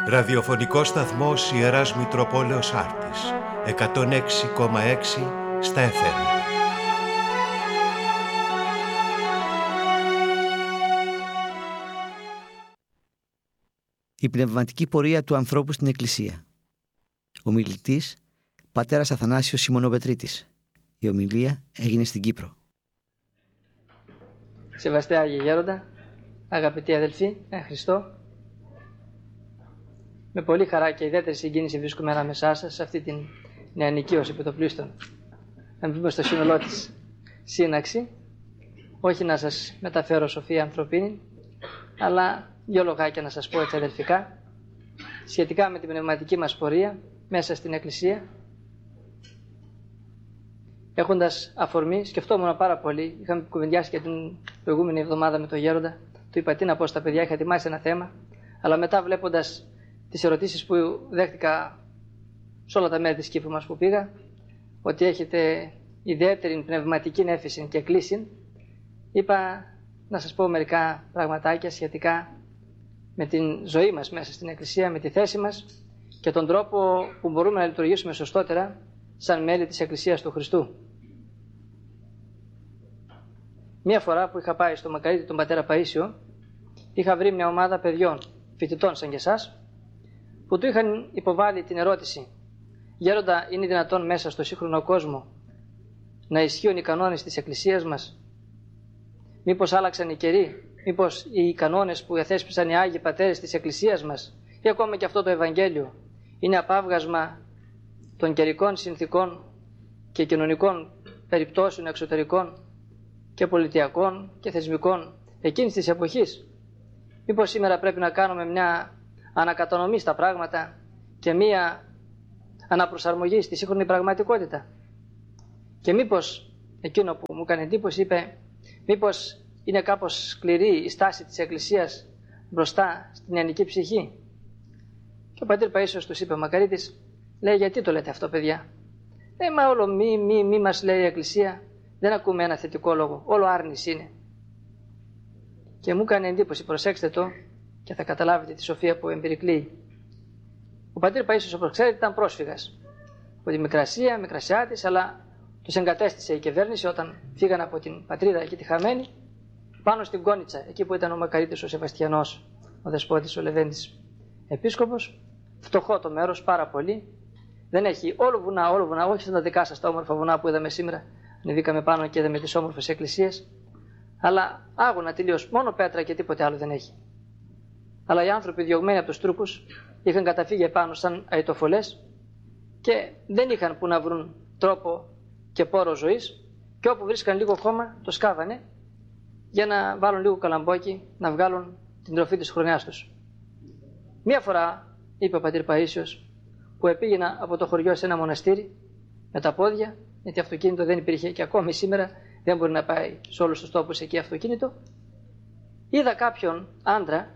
Ραδιοφωνικός σταθμός Ιεράς Μητροπόλεως Άρτης, 106,6 στα FM. Η πνευματική πορεία του ανθρώπου στην Εκκλησία. Ομιλητής, πατέρας Αθανάσιος Σιμωνοπετρίτης. Η ομιλία έγινε στην Κύπρο. Σεβαστέ Άγιε Γέροντα, αγαπητοί αδελφοί, Χριστό, με πολύ χαρά και ιδιαίτερη συγκίνηση βρίσκομαι ανάμεσά σας σε αυτή την νεανικίωση επιτοπλίστων. Να μπούμε στο σύνολό της σύναξη, όχι να σας μεταφέρω σοφία ανθρωπίνη, αλλά δύο λογάκια να σας πω έτσι αδελφικά, σχετικά με την πνευματική μας πορεία μέσα στην Εκκλησία. Έχοντας αφορμή, σκεφτόμουν πάρα πολύ. Είχαμε κουβεντιάσει και την προηγούμενη εβδομάδα με τον Γέροντα. Του είπα τι να πω στα παιδιά, είχα ετοιμάσει ένα θέμα. Αλλά μετά, βλέποντας τις ερωτήσεις που δέχτηκα σε όλα τα μέρη της Κύπρου μας που πήγα, ότι έχετε ιδιαίτερη πνευματική νέφηση και κλίση, είπα να σας πω μερικά πραγματάκια σχετικά με την ζωή μας μέσα στην Εκκλησία, με τη θέση μας και τον τρόπο που μπορούμε να λειτουργήσουμε σωστότερα σαν μέλη της Εκκλησίας του Χριστού. Μία φορά που είχα πάει στο Μακαρίτη τον πατέρα Παΐσιο, είχα βρει μια ομάδα παιδιών, φοιτητών σαν και εσάς, που του είχαν υποβάλει την ερώτηση: Γέροντα, είναι δυνατόν μέσα στο σύγχρονο κόσμο να ισχύουν οι κανόνες της Εκκλησίας μας? Μήπως άλλαξαν οι καιροί? Μήπως οι κανόνες που εθέσπισαν οι Άγιοι Πατέρες της Εκκλησίας μας, ή ακόμα και αυτό το Ευαγγέλιο, είναι απάβγασμα των καιρικών συνθήκων και κοινωνικών περιπτώσεων εξωτερικών και πολιτιακών και θεσμικών εκείνης της εποχής? Μήπως σήμερα πρέπει να κάνουμε μια ανακατανομή στα πράγματα και μια αναπροσαρμογή στη σύγχρονη πραγματικότητα? Και μήπως, εκείνο που μου έκανε εντύπωση, είπε, μήπως είναι κάπως σκληρή η στάση της Εκκλησίας μπροστά στην νεανική ψυχή? Και ο πατήρ Παΐσιος τους είπε, Μακαρίτης, λέει, γιατί το λέτε αυτό, παιδιά? Μα όλο μη μας λέει η Εκκλησία, δεν ακούμε ένα θετικό λόγο, όλο άρνηση είναι. Και μου έκανε εντύπωση, προσέξτε το και θα καταλάβετε τη σοφία που εμπερικλεί. Ο πατήρ Παΐσιος, όπως ξέρετε, ήταν πρόσφυγας από τη Μικρασιάτης, αλλά τους εγκατέστησε η κυβέρνηση όταν φύγαν από την πατρίδα εκεί τη χαμένη, πάνω στην Κόνιτσα, εκεί που ήταν ο Μακαρίτης ο Σεβαστιανός, ο δεσπότης, ο Λεβέντης επίσκοπος. Φτωχό το μέρος, πάρα πολύ. Δεν έχει όλο βουνά, όχι σαν τα δικά σας τα όμορφα βουνά που είδαμε σήμερα. Ανεβήκαμε πάνω και είδαμε τις όμορφες εκκλησίες. Αλλά άγωνα τελείως, μόνο πέτρα και τίποτε άλλο δεν έχει. Αλλά οι άνθρωποι διωγμένοι από τους Τούρκους είχαν καταφύγει επάνω σαν αητοφολές και δεν είχαν που να βρουν τρόπο και πόρο ζωής, και όπου βρίσκαν λίγο χώμα το σκάβανε για να βάλουν λίγο καλαμπόκι, να βγάλουν την τροφή της χρονιάς τους. Μία φορά, είπε ο πατήρ Παΐσιος, που επήγαινα από το χωριό σε ένα μοναστήρι με τα πόδια, γιατί αυτοκίνητο δεν υπήρχε και ακόμη σήμερα δεν μπορεί να πάει σε όλους τους τόπους εκεί αυτοκίνητο, είδα κάποιον άντρα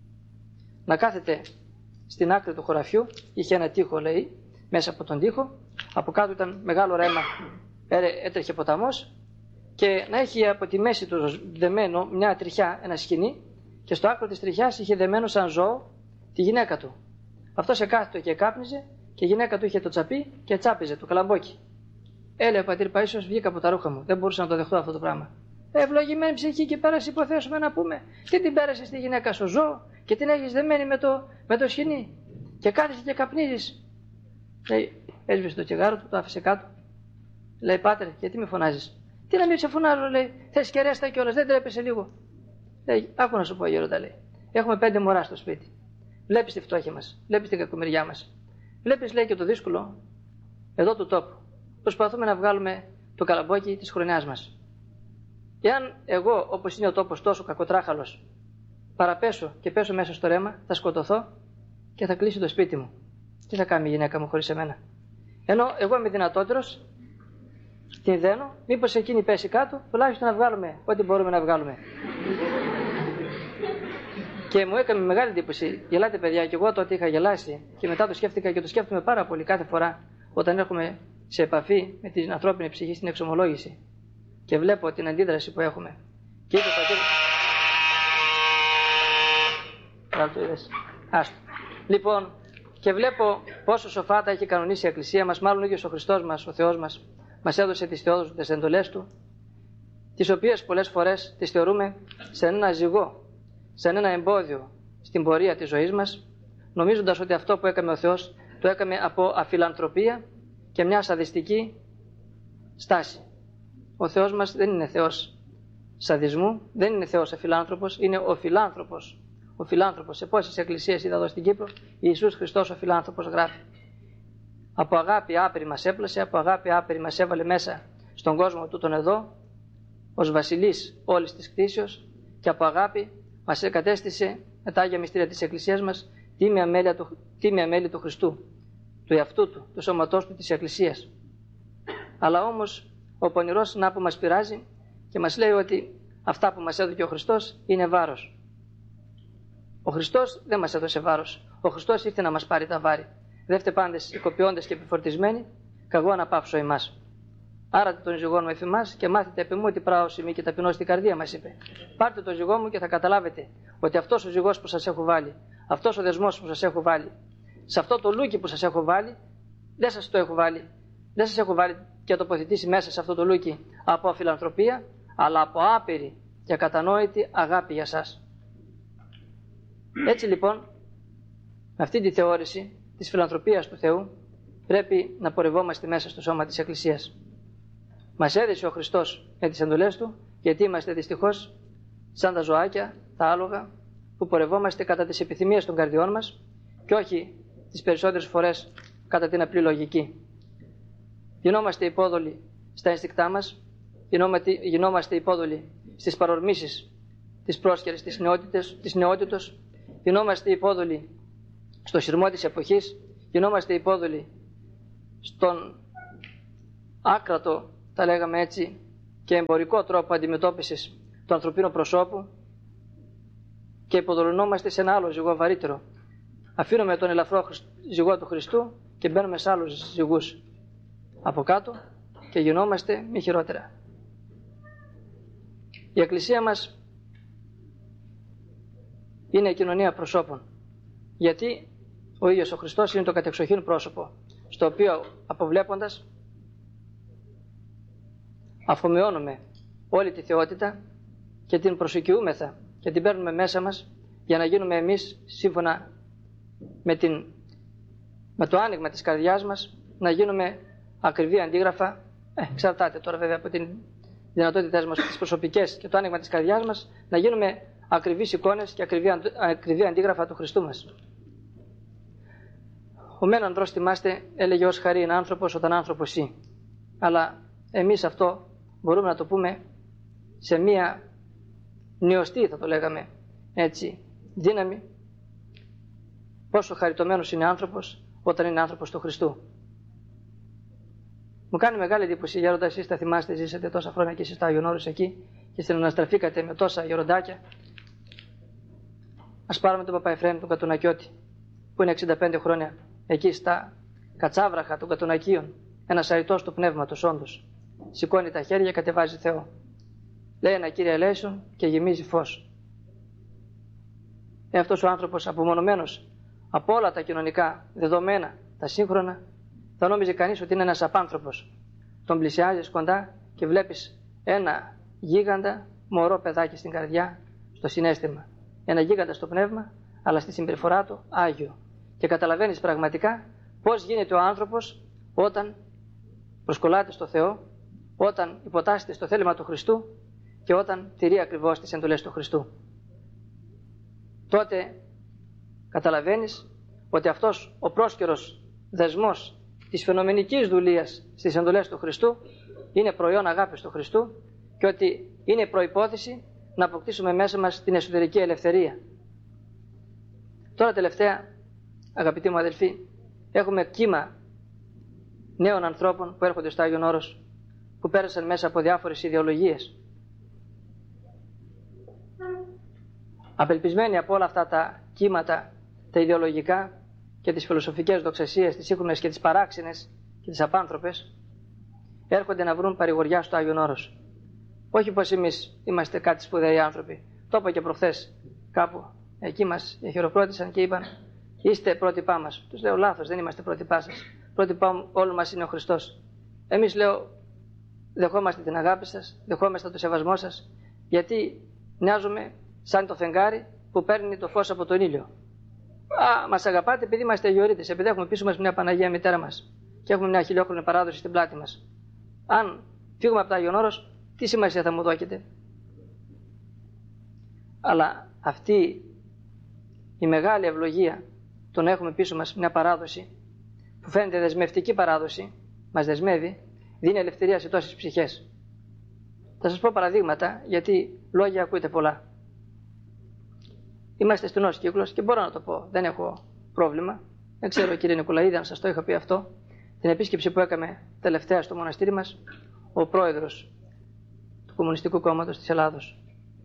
να κάθεται στην άκρη του χωραφιού, είχε ένα τοίχο, λέει, μέσα από τον τοίχο, από κάτω ήταν μεγάλο ρέμα, έτρεχε ποταμός, και να έχει από τη μέση του δεμένο μια τριχιά, ένα σκοινί, και στο άκρο της τριχιάς είχε δεμένο σαν ζώο τη γυναίκα του. Αυτός εκάθιτο και κάπνιζε και η γυναίκα του είχε το τσαπί και τσάπιζε το καλαμπόκι. Έλεγε ο πατήρ Παΐσιος, βγήκα από τα ρούχα μου, δεν μπορούσα να το δεχτώ αυτό το πράγμα. Ευλογημένη ψυχή, και πέρασε, υποθέσουμε να πούμε, τι την πέρασε στη γυναίκα σου ζώο και την έχεις δεμένη με το σκοινί και κάθεσαι και καπνίζεις. Λέει, έσβησε το τσιγάρο του, το άφησε κάτω. Λέει, πάτερ, γιατί με φωνάζεις? Τι να μην σε φωνάζω, λέει, θες και ρέστα κιόλας, δεν τρέπεσαι λίγο? Λέει, άκου να σου πω, Γέροντα, λέει, έχουμε 5 μωρά στο σπίτι. Βλέπεις τη φτώχεια μας, βλέπεις την κακομοιριά μας. Βλέπεις, λέει, και το δύσκολο εδώ του τόπου. Προσπαθούμε να βγάλουμε το καλαμπόκι της χρονιάς μας. Εάν εγώ, όπως είναι ο τόπος τόσο κακοτράχαλος, παραπέσω και πέσω μέσα στο ρέμα, θα σκοτωθώ και θα κλείσει το σπίτι μου. Τι θα κάνει η γυναίκα μου χωρίς εμένα? Ενώ εγώ είμαι δυνατότερος, την δένω, μήπως εκείνη πέσει κάτω, τουλάχιστον να βγάλουμε ό,τι μπορούμε να βγάλουμε. Και μου έκανε μεγάλη εντύπωση. Γελάτε, παιδιά, και εγώ τότε είχα γελάσει και μετά το σκέφτηκα και το σκέφτομαι πάρα πολύ κάθε φορά όταν έρχομαι σε επαφή με την ανθρώπινη ψυχή στην εξομολόγηση και βλέπω την αντίδραση που έχουμε. Και είπε ο πατήρ, Άστο. Λοιπόν, και βλέπω πόσο σοφά τα έχει κανονίσει η Εκκλησία μας, μάλλον ο ίδιος ο Χριστός μας, ο Θεός μας έδωσε τις θεόδους, τις εντολές Του, τις οποίες πολλές φορές τις θεωρούμε σαν ένα ζυγό, σαν ένα εμπόδιο στην πορεία της ζωής μας, νομίζοντας ότι αυτό που έκαμε ο Θεός το έκαμε από αφιλανθρωπία και μια σαδιστική στάση. Ο Θεός μας δεν είναι Θεός σαδισμού, δεν είναι Θεός αφιλάνθρωπος, είναι ο φιλάνθρωπος. Ο φιλάνθρωπος. Σε πόσες εκκλησίες είδα εδώ στην Κύπρο, Ιησούς Χριστός ο φιλάνθρωπος γράφει. Από αγάπη άπειρη μας έπλασε, από αγάπη άπειρη μας έβαλε μέσα στον κόσμο τούτον εδώ, ως βασιλής όλης της κτήσεως, και από αγάπη μας κατέστησε με τα Άγια Μυστήρια της Εκκλησίας μας τίμια μέλη του Χριστού, του εαυτού Του, του σώματός Του, της Εκκλησίας. Αλλά όμως ο πονηρός να που μας πειράζει και μας λέει ότι αυτά που μας έδωκε ο Χριστός είναι βάρος. Ο Χριστός δεν μας έδωσε βάρος. Ο Χριστός ήρθε να μας πάρει τα βάρη. Δεύτε πάντες οικοποιώντες και επιφορτισμένοι, καγώ να πάψω εμάς. Άρατε τον ζυγό μου εφ' εμάς και μάθετε επί μου ότι πράωση μη και ταπεινώ στην καρδία, μας είπε. Πάρτε τον ζυγό μου και θα καταλάβετε ότι αυτός ο ζυγός που σας έχω βάλει, αυτός ο δεσμός που σας έχω βάλει, σε αυτό το λούκι που σας έχω βάλει, δεν σας το έχω βάλει. Δεν σας έχω βάλει και τοποθετήσει μέσα σε αυτό το λούκι από αφιλανθρωπία, αλλά από άπειρη και ακατανόητη αγάπη για σας. Έτσι λοιπόν, με αυτή τη θεώρηση της φιλανθρωπίας του Θεού, πρέπει να πορευόμαστε μέσα στο σώμα της Εκκλησίας. Μας έδεσε ο Χριστός με τις εντολές Του, γιατί είμαστε δυστυχώς σαν τα ζωάκια, τα άλογα, που πορευόμαστε κατά τις επιθυμίες των καρδιών μας και όχι τις περισσότερες φορές κατά την απλή λογική. Γινόμαστε υπόδολοι στα ενστικτά μας, γινόμαστε υπόδολοι στις παρορμήσεις της πρόσχερης της νεότητος, γινόμαστε υπόδολοι στο σειρμό της εποχής, γινόμαστε υπόδολοι στον άκρατο, τα λέγαμε έτσι, και εμπορικό τρόπο αντιμετώπισης του ανθρωπίνου προσώπου και υποδολωνόμαστε σε ένα άλλο ζυγό βαρύτερο. Αφήνουμε τον ελαφρό ζυγό του Χριστού και μπαίνουμε σε άλλους ζυγούς από κάτω και γινόμαστε μη χειρότερα. Η Εκκλησία μας είναι η κοινωνία προσώπων, γιατί ο ίδιος ο Χριστός είναι το κατεξοχήν πρόσωπο, στο οποίο αποβλέποντας αφομοιώνουμε όλη τη θεότητα και την προσοικιούμεθα και την παίρνουμε μέσα μας για να γίνουμε εμείς σύμφωνα με το άνοιγμα της καρδιάς μας, να γίνουμε ακριβή αντίγραφα. Εξαρτάται τώρα βέβαια από την δυνατότητές μας τις προσωπικές και το άνοιγμα της καρδιάς μας, να γίνουμε ακριβείς εικόνες και ακριβή αντίγραφα του Χριστού μας. Ο μεν ανδρός, θυμάστε, έλεγε ως χαρή είναι άνθρωπος όταν άνθρωπος ή. Αλλά εμείς αυτό μπορούμε να το πούμε σε μία νιωστή, θα το λέγαμε έτσι, δύναμη, πόσο χαριτωμένος είναι άνθρωπος όταν είναι άνθρωπος του Χριστού. Μου κάνει μεγάλη εντύπωση, γέροντα, εσείς τα θυμάστε, ζήσατε τόσα χρόνια και εσείς στα Άγιον Όρους εκεί και συναναστραφήκατε με τόσα γεροντάκια. Ας πάρουμε τον Παπαεφρέμ τον Κατουνακιώτη, που είναι 65 χρόνια εκεί στα κατσάβραχα των Κατουνακίων, ένας αητός του πνεύματος όντως. Σηκώνει τα χέρια, κατεβάζει Θεό. Λέει ένα Κύριε ελέησον και γεμίζει φως. Αυτός ο άνθρωπος απομονωμένος από όλα τα κοινωνικά δεδομένα, τα σύγχρονα, θα νόμιζε κανείς ότι είναι ένας απάνθρωπος. Τον πλησιάζεις κοντά και βλέπεις ένα γίγαντα μωρό παιδάκι στην καρδιά, στο συναίσθημα. Ένα γίγαντα στο πνεύμα, αλλά στη συμπεριφορά του Άγιο. Και καταλαβαίνεις πραγματικά πώς γίνεται ο άνθρωπος όταν προσκολάται στο Θεό, όταν υποτάσσεται στο θέλημα του Χριστού και όταν τηρεί ακριβώς τις εντολές του Χριστού. Τότε καταλαβαίνεις ότι αυτός ο πρόσκαιρος δεσμός της φαινομενικής δουλείας στις εντολές του Χριστού είναι προϊόν αγάπης του Χριστού και ότι είναι προϋπόθεση να αποκτήσουμε μέσα μας την εσωτερική ελευθερία. Τώρα τελευταία, αγαπητοί μου αδελφοί, έχουμε κύμα νέων ανθρώπων που έρχονται στο Άγιον Όρος, που πέρασαν μέσα από διάφορες ιδεολογίες. Απελπισμένοι από όλα αυτά τα κύματα, τα ιδεολογικά και τις φιλοσοφικές δοξασίες, τις σύγχρονες και τις παράξενες και τις απάνθρωπες, έρχονται να βρουν παρηγοριά στο Άγιον Όρος. Όχι πως εμείς είμαστε κάτι σπουδαίοι άνθρωποι. Το είπα και προχθές κάπου. Εκεί μας χειροκρότησαν και είπαν Είστε πρότυπά μας. Τους λέω λάθος, δεν είμαστε πρότυπά σας. Πρότυπά όλων μας είναι ο Χριστός. Εμείς, λέω, δεχόμαστε την αγάπη σας, δεχόμαστε το σεβασμό σας, γιατί μοιάζουμε σαν το φεγγάρι που παίρνει το φως από τον ήλιο. Μας αγαπάτε επειδή είμαστε αγιορείτες, επειδή έχουμε πίσω μας μια Παναγία Μητέρα μας και έχουμε μια χιλιόχρονη παράδοση στην πλάτη μας. Αν φύγουμε από το Άγιον Όρος, τι σημασία θα μου δώκετε? Αλλά αυτή η μεγάλη ευλογία, το να έχουμε πίσω μας μια παράδοση που φαίνεται δεσμευτική παράδοση, μας δεσμεύει, δίνει ελευθερία σε τόσες ψυχές. Θα σας πω παραδείγματα, γιατί λόγια ακούτε πολλά. Είμαστε στενός κύκλος και μπορώ να το πω, δεν έχω πρόβλημα. Δεν ξέρω, κύριε Νικολαίδη, αν σας το είχα πει αυτό. Την επίσκεψη που έκαμε τελευταία στο μοναστήρι μας, ο πρόεδρος του Κομμουνιστικού Κόμματος της Ελλάδος,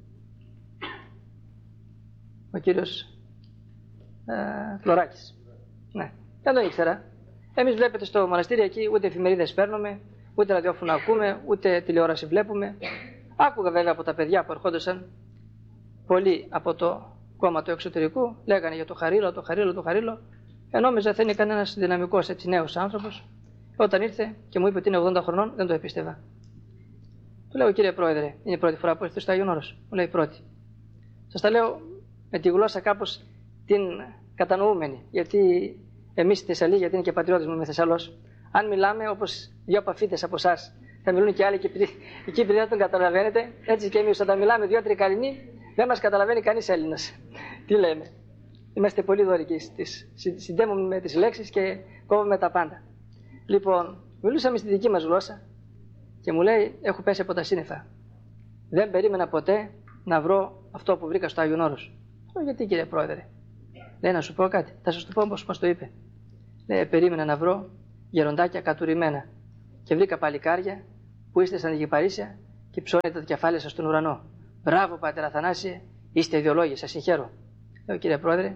ο κύριος Φλωράκης. Ναι, δεν τον ήξερα. Εμείς, βλέπετε, στο μοναστήρι εκεί ούτε εφημερίδες παίρνουμε, ούτε ραδιόφωνο ακούμε, ούτε τηλεόραση βλέπουμε. Άκουγα βέβαια από τα παιδιά που ερχόντουσαν, πολλοί από το κόμμα του εξωτερικού, λέγανε για το Χαρίλο, το Χαρίλο, το Χαρίλο. Νόμιζα θα είναι κανένας δυναμικός, έτσι, νέος άνθρωπος. Όταν ήρθε και μου είπε ότι είναι 80 χρονών, δεν το επίστευα. Του λέω, κύριε Πρόεδρε, είναι η πρώτη φορά που έρθετε στο Άγιον Όρος? Μου λέει, πρώτη. Σας τα λέω με τη γλώσσα κάπως την κατανοούμενη, γιατί εμείς στη Θεσσαλία, γιατί είναι και πατριώτες μου, είμαι Θεσσαλός, αν μιλάμε όπως δύο παφίτες από εσάς, θα μιλούν και άλλοι και εκεί, επειδή δεν τον καταλαβαίνετε, έτσι και εμείς όταν μιλάμε δύο τρικαλινοί, δεν μας καταλαβαίνει κανείς Έλληνας. Τι λέμε? Είμαστε πολύ δωρικοί, συντέμουμε με τις λέξεις και κόβουμε τα πάντα. Λοιπόν, μιλούσαμε στη δική μας γλώσσα και μου λέει, έχω πέσει από τα σύννεφα. Δεν περίμενα ποτέ να βρω αυτό που βρήκα στο Άγιον Όρος. Γιατί, κύριε Πρόεδρε? Λέει, να σου πω κάτι, θα σας το πω όπως μας το είπε. Λέει, περίμενα να βρω γεροντάκια κατουρημένα και βρήκα παλικάρια που είστε σαν γυπαρίσια και ψώνετε τα κεφάλια σας στον ουρανό. Μπράβο, Πάτερ Αθανάσιε, είστε ιδεολόγοι, σας συγχαίρω. Λέω, κύριε Πρόεδρε,